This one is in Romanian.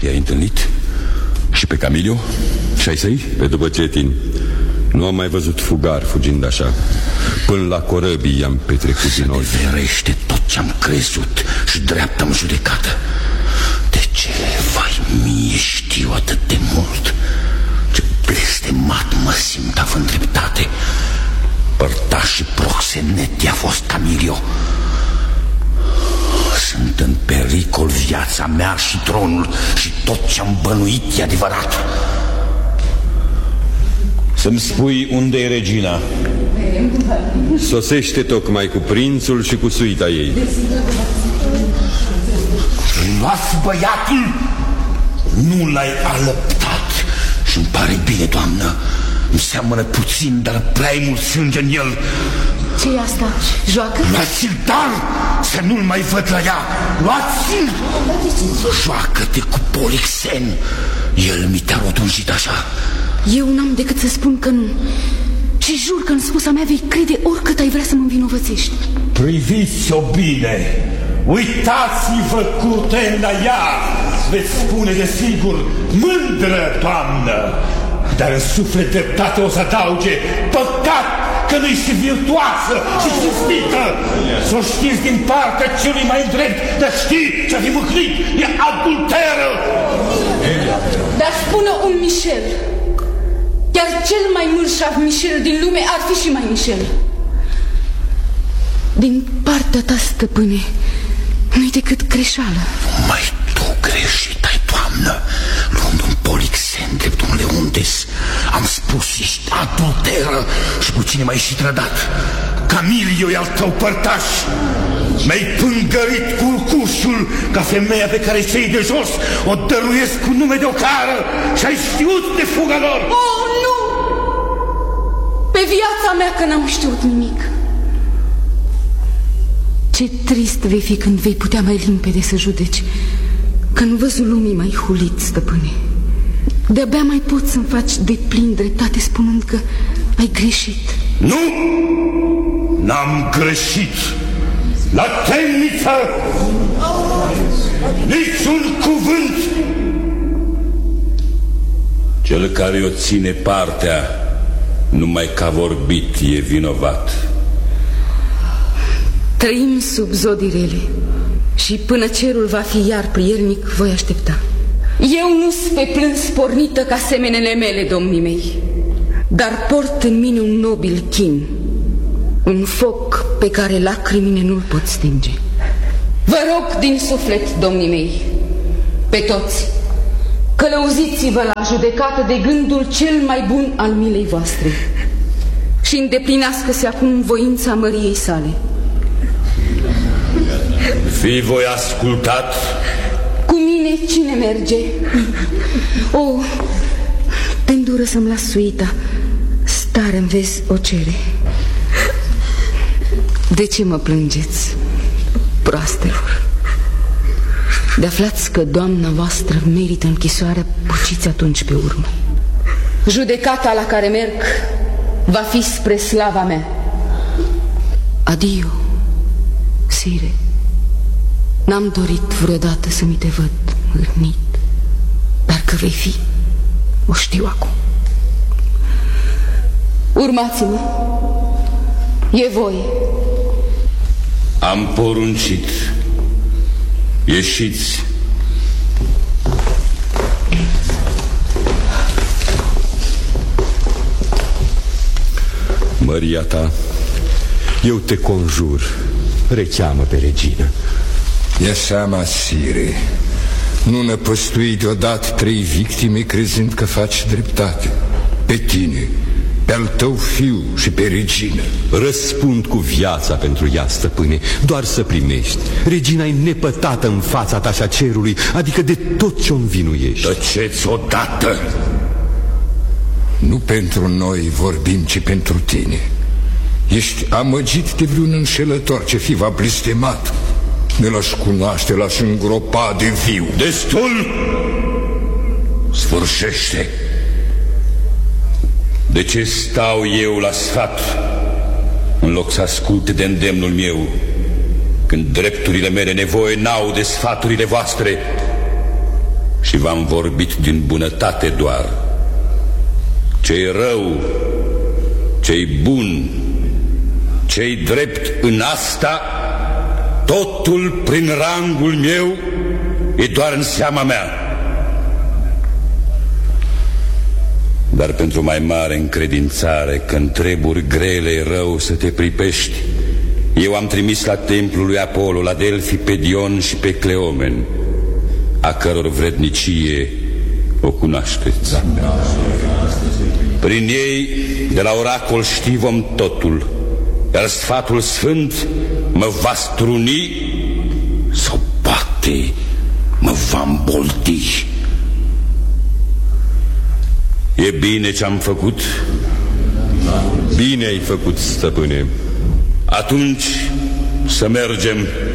I-ai întâlnit? Și pe Camilio? Și ai săi? Pe după cetin. Nu am mai văzut fugar fugind așa. Până la corăbii i-am petrecut din ochi. Să verește tot ce-am crezut și dreapta-mi judecată. De ce, vai mie, știu atât de mult. Ce blestemat mă simt având dreptate. Părtaș și proxenet i-a fost Camilio. Sunt în pericol viața mea și tronul. Și tot ce-am bănuit e adevărat. Să-mi spui unde e regina. Sosește tocmai cu prințul și cu suita ei. Luați băiatul. Nu l-ai alăptat. Și-mi pare bine, doamnă. Îmi seamănă puțin, dar prea mult sânge în el. Ce-i asta? Joacă? Luați-l, dar să nu-l mai văd la ea. Luați-l. Joacă-te cu Polixen. El mi te-a rotunjit așa. Eu n-am decât să spun că nu. Și jur că în spusa mea vei crede oricât ai vrea să mă învinovățești. Priviți-o bine. Uitați-vă curten la ea. Veți spune de sigur: mândră, doamnă. Dar în suflet dreptate o să adauge: păcat că nu-i și virtuoasă și cinstită. Să o știți din partea celui mai drept. Dar știi ce-a fi mâhnit? E adulteră. Dar spune un Michel. Chiar cel mai mârșav Michel din lume ar fi și mai Michel. Din partea ta, stăpâne, nu-i decât greșeală. Mai tu greșit ai, doamnă. Luând un Polixen drept un Leontes, am spus: ești adulteră. Și cu cine m-ai și trădat? Camilio e al tău părtaș. Mi-ai pângărit culcușul ca femeia pe care cei de jos o dăruiesc cu nume de ocară. Și ai știut de fuga lor. Oh, nu! Pe viața mea că n-am știut nimic. Ce trist vei fi când vei putea mai limpede să judeci, că în văzul lumii mai hulit, stăpâne. De-abia mai poți să-mi faci de plin dreptate spunând că ai greșit. Nu! N-am greșit! La temniță! Niciun cuvânt! Cel care o ține partea, numai că a vorbit, e vinovat. Trăim sub zodii rele și până cerul va fi iar prielnic, voi aștepta. Eu nu-s pe plâns pornită ca semenele mele, domnii mei, dar port în mine un nobil chin, un foc pe care lacrimile nu-l pot stinge. Vă rog din suflet, domnii mei, pe toți, călăuziți-vă la judecată de gândul cel mai bun al milei voastre și îndeplinească-se acum voința măriei sale. Fii voi ascultat? Cu mine cine merge? O, te îndură să-mi las suita. Stare-mi, vezi, o cere. De ce mă plângeți, proastelor? De aflați că doamna voastră merită închisoarea, puciți atunci pe urmă. Judecata la care merg va fi spre slava mea. Adio, sire. N-am dorit vreodată să mi te văd mârnit, dar că vei fi, o știu acum. Urmați-mă, e voie. Am poruncit. Ieșiți. Măria ta, eu te conjur, recheamă pe regină. Ia seama, sire, nu năpăstui deodată 3 victime crezând că faci dreptate. Pe tine, pe al tău fiu și pe regină. Răspund cu viața pentru ea, stăpâne, doar să primești. Regina e nepătată în fața ta și a cerului, adică de tot ce-o învinuiești. Tăceți odată! Nu pentru noi vorbim, ci pentru tine. Ești amăgit de vreun înșelător ce fi v-a blestemat. Ne l-aș cunoaște, l-aș îngropa de viu. Destul! Sfârșește! De ce stau eu la sfat în loc să asculte de îndemnul meu, când drepturile mele nevoie n-au de sfaturile voastre? și v-am vorbit din bunătate doar. Ce-i rău, ce-i bun, ce-i drept în asta, totul prin rangul meu e doar în seama mea. Dar pentru mai mare încredințare, că în treburi grele e rău să te pripești, eu am trimis la templul lui Apollo, la Delphi, pe Dion și pe Cleomen, a căror vrednicie o cunoașteți. Prin ei, de la oracol știvom totul, iar sfatul sfânt mă va struni sau poate mă va îmboldi. E bine ce-am făcut? Bine ai făcut, stăpâne. Atunci să mergem.